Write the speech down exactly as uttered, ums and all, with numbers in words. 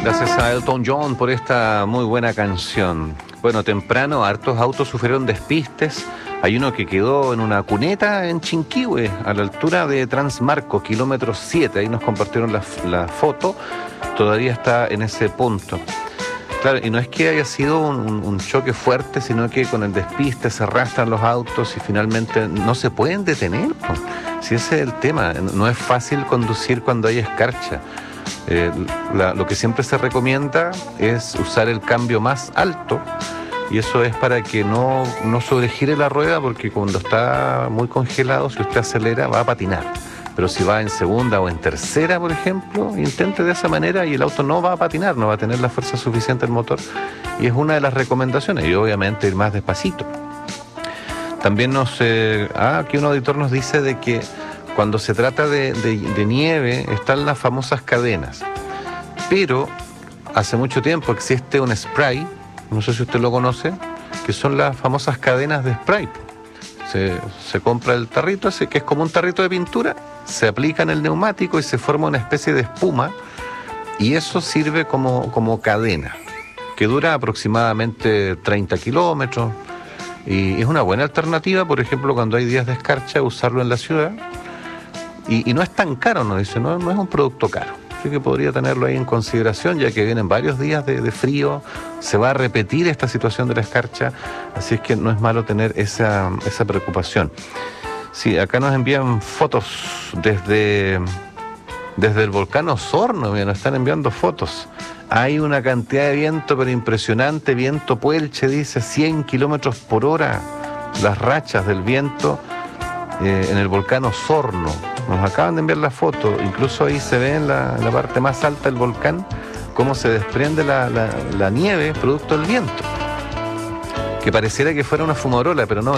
Gracias a Elton John por esta muy buena canción. Bueno, temprano hartos autos sufrieron despistes. Hay uno que quedó en una cuneta en Chinquihue, a la altura de Transmarco, kilómetro siete. Ahí nos compartieron la, la foto. Todavía está en ese punto. Claro, y no es que haya sido un, un, un choque fuerte, sino que con el despiste se arrastran los autos y finalmente no se pueden detener. Pues. Si ese es el tema, no es fácil conducir cuando hay escarcha. Eh, la, lo que siempre se recomienda es usar el cambio más alto, y eso es para que no, no sobregire la rueda, porque cuando está muy congelado, si usted acelera, va a patinar. Pero si va en segunda o en tercera, por ejemplo, intente de esa manera y el auto no va a patinar, no va a tener la fuerza suficiente el motor, y es una de las recomendaciones, y obviamente ir más despacito. También nos... Eh, ah, aquí un auditor nos dice de que cuando se trata de, de, de nieve, están las famosas cadenas. Pero hace mucho tiempo existe un spray, no sé si usted lo conoce, que son las famosas cadenas de spray. Se, se compra el tarrito ese, que es como un tarrito de pintura, se aplica en el neumático y se forma una especie de espuma, y eso sirve como, como cadena, que dura aproximadamente treinta kilómetros, y es una buena alternativa, por ejemplo, cuando hay días de escarcha, usarlo en la ciudad. Y, y no es tan caro, nos dice, no, no es un producto caro. Así que podría tenerlo ahí en consideración, ya que vienen varios días de, de frío, se va a repetir esta situación de la escarcha, así es que no es malo tener esa, esa preocupación. Sí, acá nos envían fotos desde, desde el volcán Osorno, mira, nos están enviando fotos. Hay una cantidad de viento, pero impresionante, viento Puelche, dice, cien kilómetros por hora, las rachas del viento eh, en el volcán Osorno. Nos acaban de enviar la foto, incluso ahí se ve en la, en la parte más alta del volcán cómo se desprende la, la, la nieve producto del viento, que pareciera que fuera una fumarola, pero no.